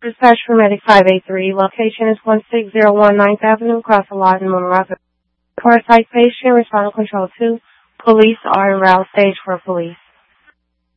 Dispatch for Medic 583. Location is 1601 9th Avenue, across the lot in Monroe. For a site patient, respond control 2. Police are en route stage for police.